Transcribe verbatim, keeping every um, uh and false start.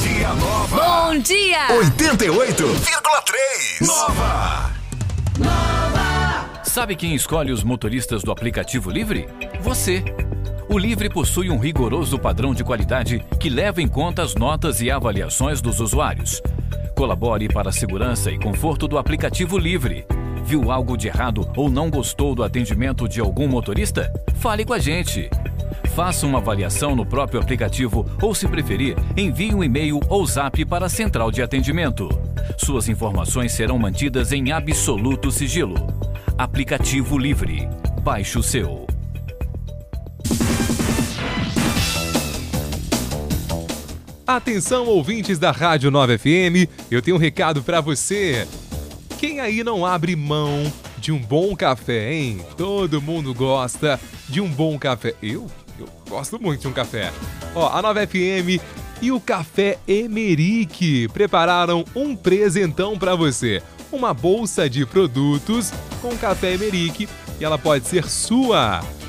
dia, Nova. Bom dia. oitenta e oito vírgula três. Nova. Sabe quem escolhe os motoristas do aplicativo Livre? Você. O Livre possui um rigoroso padrão de qualidade que leva em conta as notas e avaliações dos usuários. Colabore para a segurança e conforto do aplicativo Livre. Viu algo de errado ou não gostou do atendimento de algum motorista? Fale com a gente. Faça uma avaliação no próprio aplicativo ou, se preferir, envie um e-mail ou zap para a central de atendimento. Suas informações serão mantidas em absoluto sigilo. Aplicativo Livre. Baixe o seu. Atenção, ouvintes da Rádio Nova F M, eu tenho um recado pra você. Quem aí não abre mão de um bom café, hein? Todo mundo gosta de um bom café. Eu? Eu gosto muito de um café. Ó, a Nova F M e o Café Emerick prepararam um presentão pra você. Uma bolsa de produtos com café Emerick e ela pode ser sua.